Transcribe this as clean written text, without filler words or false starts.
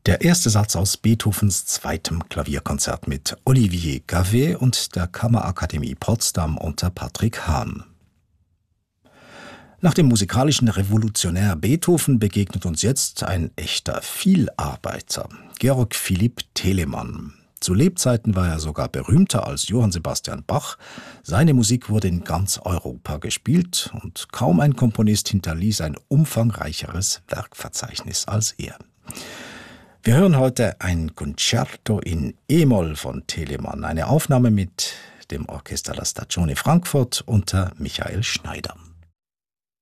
Der erste Satz aus Beethovens zweitem Klavierkonzert mit Olivier Gavet und der Kammerakademie Potsdam unter Patrick Hahn. Nach dem musikalischen Revolutionär Beethoven begegnet uns jetzt ein echter Vielarbeiter, Georg Philipp Telemann. Zu Lebzeiten war er sogar berühmter als Johann Sebastian Bach. Seine Musik wurde in ganz Europa gespielt und kaum ein Komponist hinterließ ein umfangreicheres Werkverzeichnis als er. Wir hören heute ein Concerto in E-Moll von Telemann, eine Aufnahme mit dem Orchester La Stagione Frankfurt unter Michael Schneider.